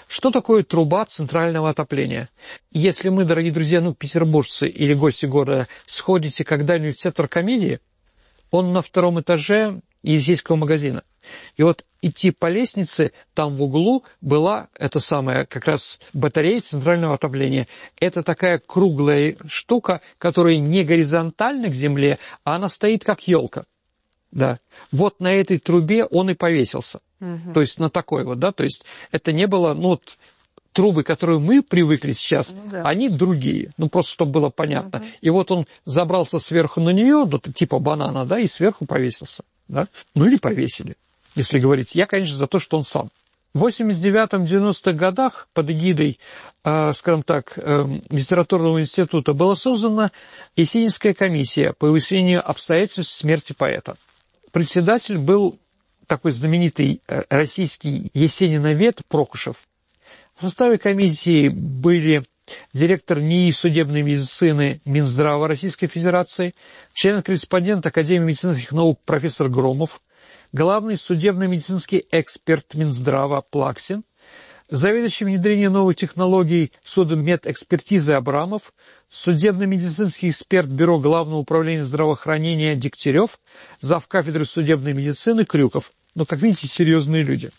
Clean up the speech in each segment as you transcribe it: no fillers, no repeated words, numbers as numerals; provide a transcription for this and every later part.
Что такое труба центрального отопления? Если мы, дорогие друзья, петербуржцы или гости города, сходите когда-нибудь в сектор комедии, он на 2-м этаже Елисейского магазина. И вот идти по лестнице, там в углу была эта самая как раз батарея центрального отопления. Это такая круглая штука, которая не горизонтальна к земле, а она стоит как елка. Да. Вот на этой трубе он и повесился. То есть на такой вот, да, то есть это не было, трубы, которые мы привыкли сейчас, они другие, просто чтобы было понятно. И вот он забрался сверху на нее, типа банана, да, и сверху повесился, да, или повесили, если говорить. Я, конечно, за то, что он сам. В 89-90-х годах под эгидой, скажем так, литературного института была создана Есенинская комиссия по выяснению обстоятельств смерти поэта. Председатель был такой знаменитый российский есениновед Прокушев. В составе комиссии были директор НИИ судебной медицины Минздрава Российской Федерации, член-корреспондент Академии медицинских наук профессор Громов, главный судебно-медицинский эксперт Минздрава Плаксин, заведующий внедрением новых технологий судмедэкспертизы Абрамов, судебно-медицинский эксперт Бюро Главного управления здравоохранения Дегтярев, завкафедры судебной медицины Крюков. Как видите, серьезные люди.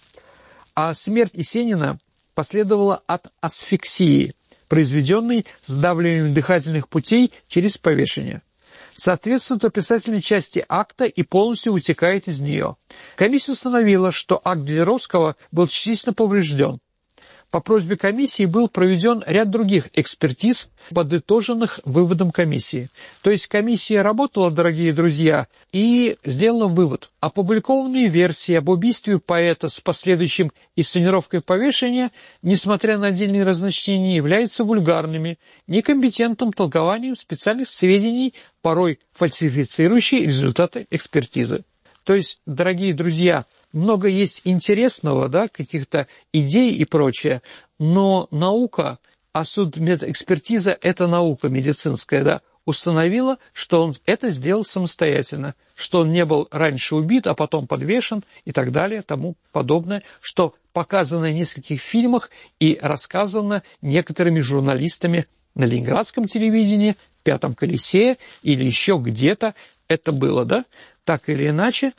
А смерть Есенина последовала от асфиксии, произведенной сдавливанием дыхательных путей через повешение. Соответствует описательной части акта и полностью вытекает из нее. Комиссия установила, что акт Делеровского был частично поврежден. По просьбе комиссии был проведен ряд других экспертиз, подытоженных выводом комиссии. То есть комиссия работала, дорогие друзья, и сделала вывод. Опубликованные версии об убийстве поэта с последующим инсценировкой повешения, несмотря на отдельные разночтения, являются вульгарными, некомпетентным толкованием специальных сведений, порой фальсифицирующие результаты экспертизы. То есть, дорогие друзья, много есть интересного, да, каких-то идей и прочее, но наука, а судмедэкспертиза – это наука медицинская, да, установила, что он это сделал самостоятельно, что он не был раньше убит, а потом подвешен и так далее, тому подобное, что показано в нескольких фильмах и рассказано некоторыми журналистами на ленинградском телевидении, «Пятом колесе» или еще где-то это было, да, так или иначе.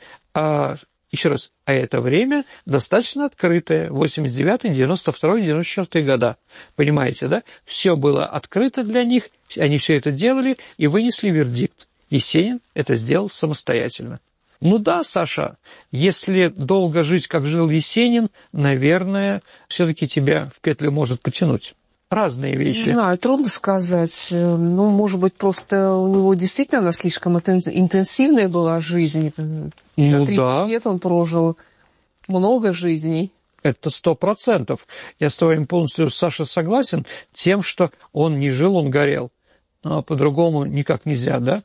Еще раз, это время достаточно открытое, 89-й, 92-й, 94-й года. Понимаете, да? Все было открыто для них, они все это делали и вынесли вердикт. Есенин это сделал самостоятельно. Да, Саша, если долго жить, как жил Есенин, наверное, все-таки тебя в петлю может потянуть. Разные вещи. Не знаю, трудно сказать. Может быть, просто у него действительно она слишком интенсивная была жизнь. За 30 лет он прожил много жизней. Это 100%. Я с тобой полностью, Саша, согласен тем, что он не жил, он горел. А по-другому никак нельзя, да?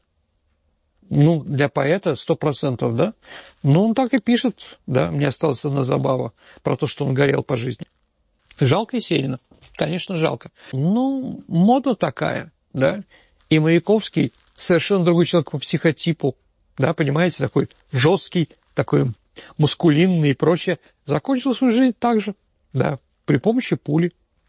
Для поэта 100%, да? Он так и пишет, да, мне осталась одна забава про то, что он горел по жизни. Жалко Есенина. Конечно, жалко. Мода такая, да. И Маяковский совершенно другой человек по психотипу, да, понимаете, такой жесткий, такой мускулинный и прочее. Закончил свою жизнь так же, да, при помощи пули.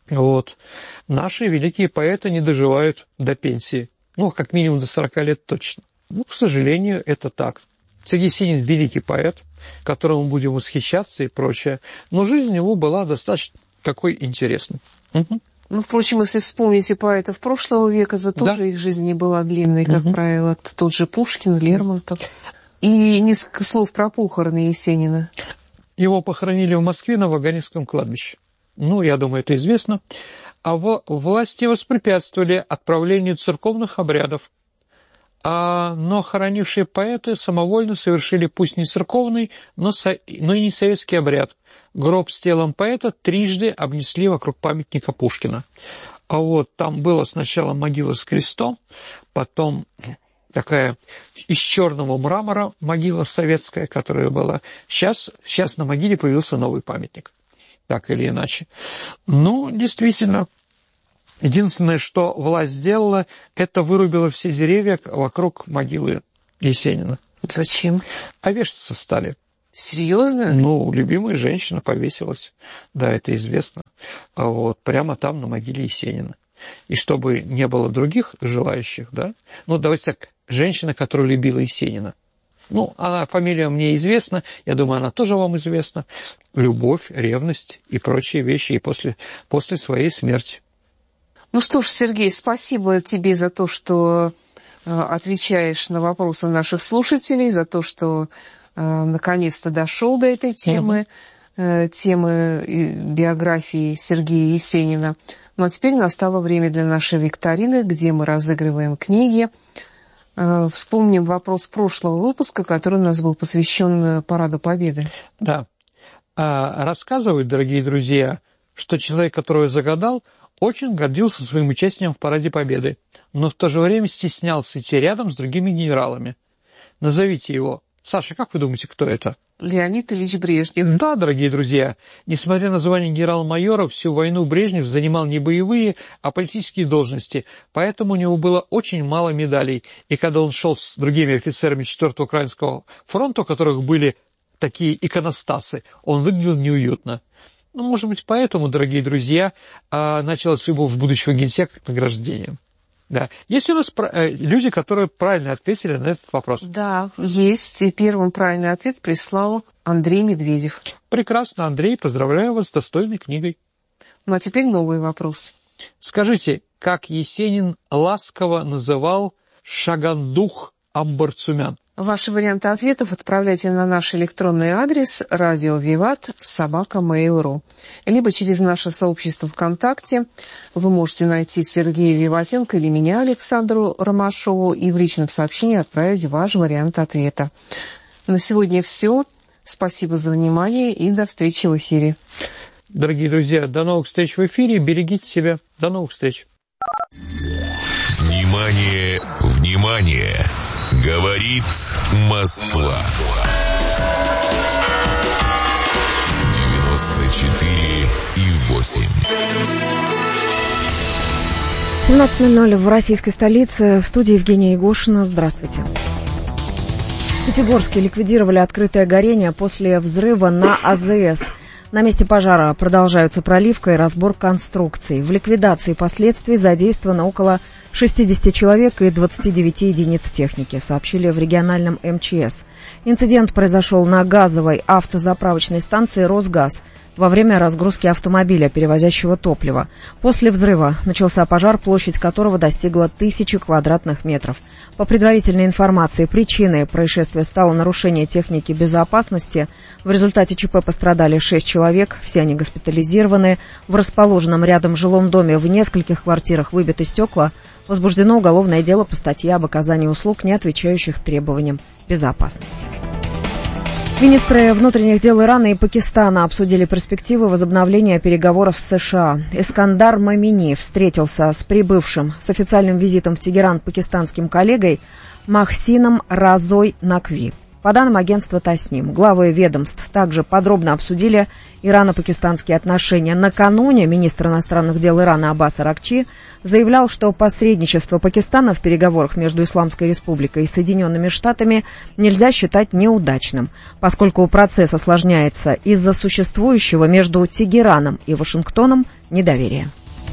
Наши великие поэты не доживают до пенсии. Как минимум до 40 лет точно. К сожалению, это так. Есенин великий поэт, которому будем восхищаться и прочее. Но жизнь его была достаточно такой интересной. Впрочем, если вспомните поэтов прошлого века, то тоже их жизнь не была длинной, как правило. Тот же Пушкин, Лермонтов. И несколько слов про похороны Есенина. Его похоронили в Москве на Ваганьковском кладбище. Я думаю, это известно. А власти воспрепятствовали отправлению церковных обрядов. Но хоронившие поэты самовольно совершили пусть не церковный, но и не советский обряд. Гроб с телом поэта трижды обнесли вокруг памятника Пушкина. Там была сначала могила с крестом, потом такая из черного мрамора могила советская, которая была. Сейчас на могиле появился новый памятник, так или иначе. Действительно, единственное, что власть сделала, это вырубила все деревья вокруг могилы Есенина. Зачем? А вешаться стали. Серьезно? Любимая женщина повесилась. Да, это известно. вот, прямо там, на могиле Есенина. И чтобы не было других желающих, да, ну, давайте так, женщина, которая любила Есенина. Ну, она, фамилия мне известна, я думаю, она тоже вам известна. Любовь, ревность и прочие вещи и после своей смерти. Ну что ж, Сергей, спасибо тебе за то, что отвечаешь на вопросы наших слушателей, за то, что наконец-то дошел до этой темы, темы биографии Сергея Есенина. Ну а теперь настало время для нашей викторины, где мы разыгрываем книги. Вспомним вопрос прошлого выпуска, который у нас был посвящен Параду Победы. Да. Рассказывают, дорогие друзья, что человек, которого загадал, очень гордился своим участием в Параде Победы, но в то же время стеснялся идти рядом с другими генералами. Назовите его. Саша, как вы думаете, кто это? Леонид Ильич Брежнев. Да, дорогие друзья, несмотря на звание генерал-майора, всю войну Брежнев занимал не боевые, а политические должности, поэтому у него было очень мало медалей. И когда он шел с другими офицерами 4-го Украинского фронта, у которых были такие иконостасы, он выглядел неуютно. Ну, может быть, поэтому, дорогие друзья, началась любовь будущего генсека к награждениям. Да. Есть у нас люди, которые правильно ответили на этот вопрос? Да, есть. И первым правильный ответ прислал Андрей Медведев. Прекрасно, Андрей, поздравляю вас с достойной книгой. Ну, а теперь новый вопрос. Скажите, как Есенин ласково называл Шагандух Амбарцумян? Ваши варианты ответов отправляйте на наш электронный адрес radiovivat@mail.ru, либо через наше сообщество ВКонтакте. Вы можете найти Сергея Виватенко или меня, Александру Ромашову, и в личном сообщении отправить ваш вариант ответа. На сегодня все. Спасибо за внимание и до встречи в эфире. Дорогие друзья, до новых встреч в эфире. Берегите себя. До новых встреч. Внимание, внимание! Говорит Москва. 94,8. 17:00 в российской столице. В студии Евгения Егошина. Здравствуйте. В Пятигорске ликвидировали открытое горение после взрыва на АЗС. На месте пожара продолжаются проливка и разбор конструкций. В ликвидации последствий задействовано около 60 человек и 29 единиц техники, сообщили в региональном МЧС. Инцидент произошел на газовой автозаправочной станции «Росгаз» во время разгрузки автомобиля, перевозящего топливо. После взрыва начался пожар, площадь которого достигла 1000 квадратных метров. По предварительной информации, причиной происшествия стало нарушение техники безопасности. В результате ЧП пострадали 6 человек, все они госпитализированы. В расположенном рядом жилом доме в нескольких квартирах выбиты стекла. Возбуждено уголовное дело по статье об оказании услуг, не отвечающих требованиям безопасности. Министры внутренних дел Ирана и Пакистана обсудили перспективы возобновления переговоров с США. Искандар Мамини встретился с прибывшим с официальным визитом в Тегеран пакистанским коллегой Махсином Разой Накви. По данным агентства Тасним, главы ведомств также подробно обсудили ирано-пакистанские отношения. Накануне министр иностранных дел Ирана Аббас Аракчи заявлял, что посредничество Пакистана в переговорах между Исламской Республикой и Соединенными Штатами нельзя считать неудачным, поскольку процесс осложняется из-за существующего между Тегераном и Вашингтоном недоверия.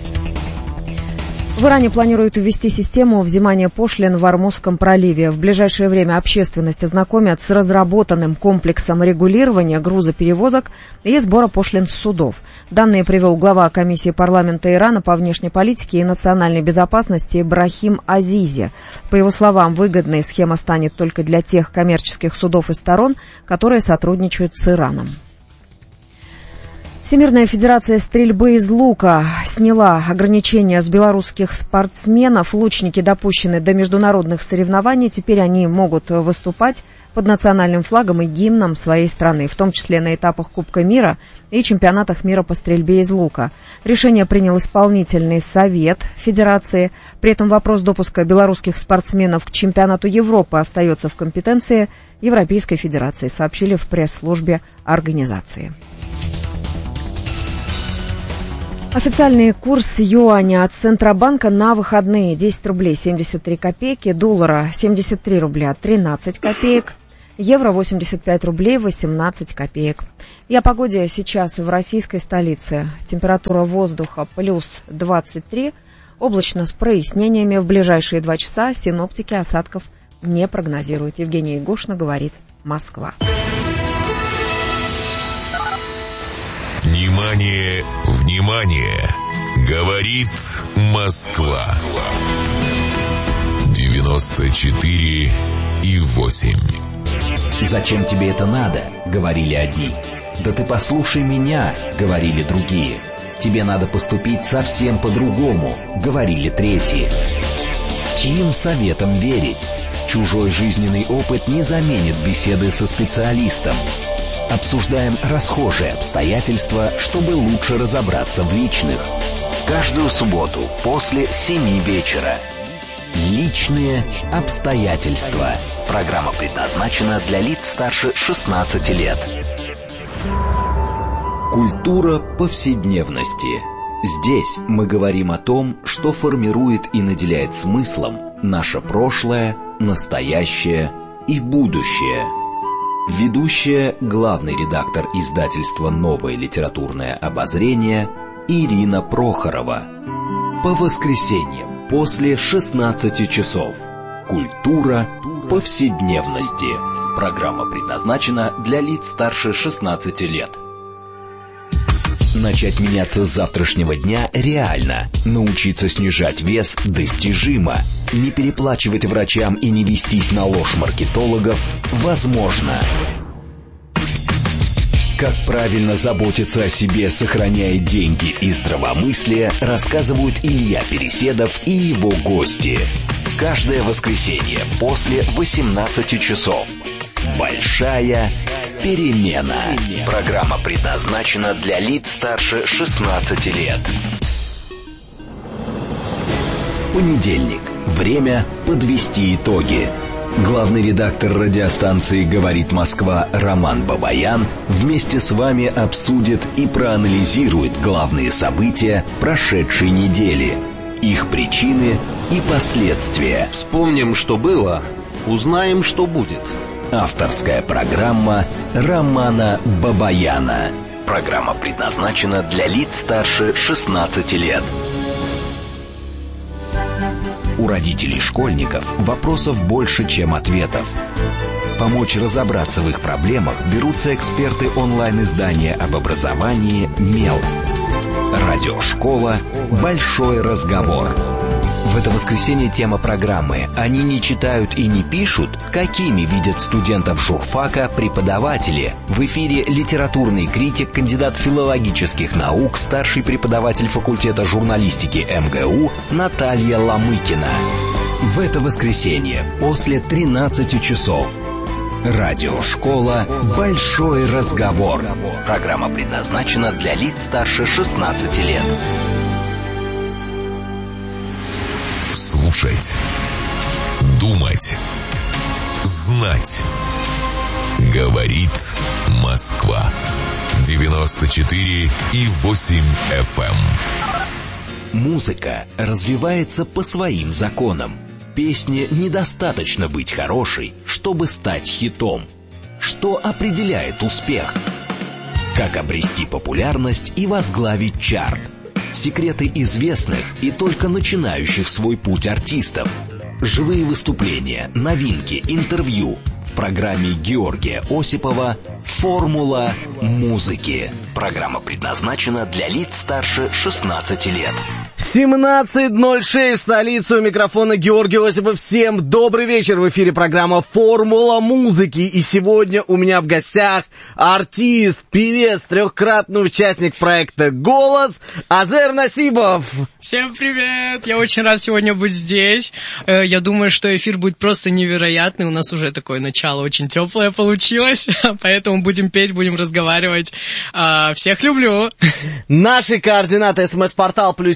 В Иране планируют ввести систему взимания пошлин в Ормузском проливе. В ближайшее время общественность ознакомят с разработанным комплексом регулирования грузоперевозок и сбора пошлин с судов. Данные привел глава комиссии парламента Ирана по внешней политике и национальной безопасности Ибрахим Азизи. По его словам, выгодной схема станет только для тех коммерческих судов и сторон, которые сотрудничают с Ираном. Всемирная федерация стрельбы из лука сняла ограничения с белорусских спортсменов. Лучники допущены до международных соревнований. Теперь они могут выступать под национальным флагом и гимном своей страны, в том числе на этапах Кубка мира и чемпионатах мира по стрельбе из лука. Решение принял исполнительный совет федерации. При этом вопрос допуска белорусских спортсменов к чемпионату Европы остается в компетенции Европейской федерации, сообщили в пресс-службе организации. Официальный курс юаня от Центробанка на выходные: 10 рублей 73 копейки, доллара 73 рубля 13 копеек, Евро 85 рублей 18 копеек. И о погоде сейчас в российской столице. Температура воздуха плюс 23. Облачно с прояснениями. В ближайшие 2 часа синоптики осадков не прогнозируют. Евгения Егошина, говорит Москва. Внимание, внимание! Говорит Москва. 94,8. «Зачем тебе это надо?» — говорили одни. «Да ты послушай меня!» — говорили другие. «Тебе надо поступить совсем по-другому!» — говорили третьи. Чьим советам верить? Чужой жизненный опыт не заменит беседы со специалистом. Обсуждаем расхожие обстоятельства, чтобы лучше разобраться в личных. Каждую субботу после 7 вечера. Личные обстоятельства. Программа предназначена для лиц старше 16 лет. Культура повседневности. Здесь мы говорим о том, что формирует и наделяет смыслом наше прошлое, настоящее и будущее. Ведущая, главный редактор издательства «Новое литературное обозрение» Ирина Прохорова. По воскресеньям после 16 часов. Культура повседневности. Программа предназначена для лиц старше 16 лет. Начать меняться с завтрашнего дня реально. Научиться снижать вес достижимо. Не переплачивать врачам и не вестись на ложь маркетологов возможно. Как правильно заботиться о себе, сохраняя деньги и здравомыслие, рассказывают Илья Переседов и его гости. Каждое воскресенье после 18 часов. Большая перемена. Программа предназначена для лиц старше 16 лет. Понедельник. Время подвести итоги. Главный редактор радиостанции «Говорит Москва» Роман Бабаян вместе с вами обсудит и проанализирует главные события прошедшей недели, их причины и последствия. Вспомним, что было, узнаем, что будет. Авторская программа Романа Бабаяна. Программа предназначена для лиц старше 16 лет. У родителей школьников вопросов больше, чем ответов. Помочь разобраться в их проблемах берутся эксперты онлайн-издания об образовании «Мел». Радиошкола «Большой разговор». В это воскресенье тема программы «Они не читают и не пишут. Какими видят студентов журфака преподаватели?» В эфире литературный критик, кандидат филологических наук, старший преподаватель факультета журналистики МГУ Наталья Ломыкина. В это воскресенье после 13 часов. Радиошкола «Большой разговор». Программа предназначена для лиц старше 16 лет. Слушать, думать, знать. Говорит Москва. 94,8 FM. Музыка развивается по своим законам. Песне недостаточно быть хорошей, чтобы стать хитом. Что определяет успех? Как обрести популярность и возглавить чарт? Секреты известных и только начинающих свой путь артистов. Живые выступления, новинки, интервью. В программе Георгия Осипова «Формула музыки». Программа предназначена для лиц старше 16 лет. 17:06 в столице. У микрофона Георгий Осипов. Всем добрый вечер. В эфире программа «Формула музыки». И сегодня у меня в гостях артист, певец, трехкратный участник проекта «Голос» Азер Насибов. Всем привет! Я очень рад сегодня быть здесь. Я думаю, что эфир будет просто невероятный. У нас уже такое начало очень теплое получилось. Поэтому будем петь, будем разговаривать. Всех люблю. Наши координаты. СМС-портал +7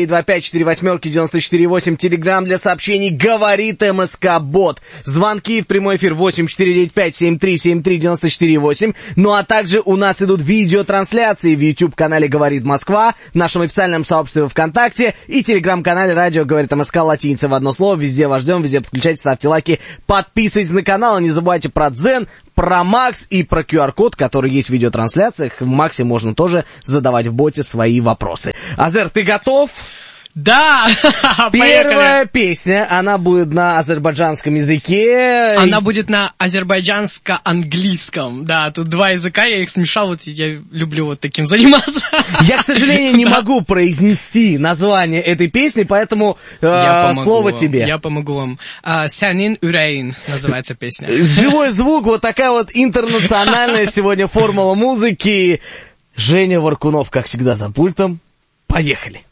425-48-94-8, телеграм для сообщений «Говорит МСК-бот». Звонки в прямой эфир 8495-7373-94-8. Ну а также у нас идут видеотрансляции в YouTube-канале «Говорит Москва», в нашем официальном сообществе ВКонтакте и телеграм-канале «Радио Говорит МСК» латиница в одно слово. Везде вас ждем, везде подключайтесь, ставьте лайки, подписывайтесь на канал. И не забывайте про Дзен, про Макс и про QR-код, который есть в видеотрансляциях. В Максе можно тоже задавать в боте свои вопросы. Азер, ты готов? Да! Первая песня, она будет на азербайджанском языке. Она будет на азербайджанско-английском. Да, тут два языка, я их смешал, вот я люблю вот таким заниматься. Я, к сожалению, не могу произнести название этой песни, поэтому слово тебе. Я помогу вам. «Сянин Юрейн» называется песня. Живой звук, вот такая вот интернациональная сегодня формула музыки. Женя Варкунов, как всегда, за пультом. Поехали.